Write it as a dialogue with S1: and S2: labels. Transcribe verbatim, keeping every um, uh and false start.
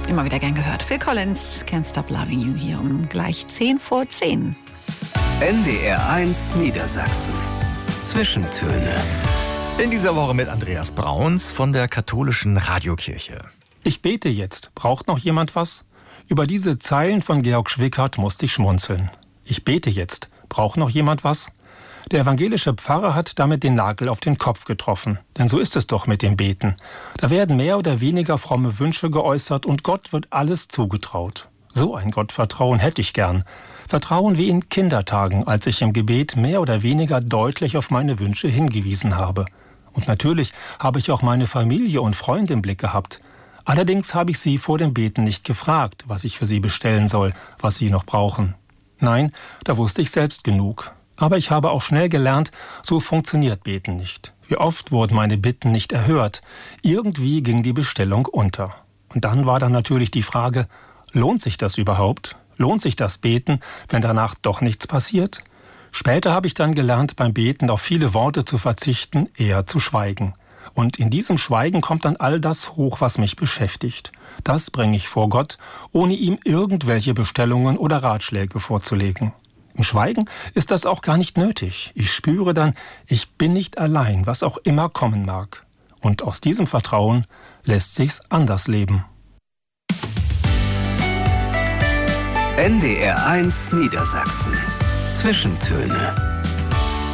S1: Immer wieder gern gehört. Phil Collins, Can't Stop Loving You, hier um gleich zehn vor zehn.
S2: N D R eins Niedersachsen. Zwischentöne.
S3: In dieser Woche mit Andreas Brauns von der katholischen Radiokirche.
S4: Ich bete jetzt. Braucht noch jemand was? Über diese Zeilen von Georg Schwickert musste ich schmunzeln. Ich bete jetzt. Braucht noch jemand was? Der evangelische Pfarrer hat damit den Nagel auf den Kopf getroffen. Denn so ist es doch mit dem Beten. Da werden mehr oder weniger fromme Wünsche geäußert und Gott wird alles zugetraut. So ein Gottvertrauen hätte ich gern. Vertrauen wie in Kindertagen, als ich im Gebet mehr oder weniger deutlich auf meine Wünsche hingewiesen habe. Und natürlich habe ich auch meine Familie und Freunde im Blick gehabt. Allerdings habe ich sie vor dem Beten nicht gefragt, was ich für sie bestellen soll, was sie noch brauchen. Nein, da wusste ich selbst genug. Aber ich habe auch schnell gelernt, so funktioniert Beten nicht. Wie oft wurden meine Bitten nicht erhört. Irgendwie ging die Bestellung unter. Und dann war dann natürlich die Frage, lohnt sich das überhaupt? Lohnt sich das Beten, wenn danach doch nichts passiert? Später habe ich dann gelernt, beim Beten auf viele Worte zu verzichten, eher zu schweigen. Und in diesem Schweigen kommt dann all das hoch, was mich beschäftigt. Das bringe ich vor Gott, ohne ihm irgendwelche Bestellungen oder Ratschläge vorzulegen. Im Schweigen ist das auch gar nicht nötig. Ich spüre dann, ich bin nicht allein, was auch immer kommen mag. Und aus diesem Vertrauen lässt sich's anders leben.
S2: N D R eins Niedersachsen. Zwischentöne.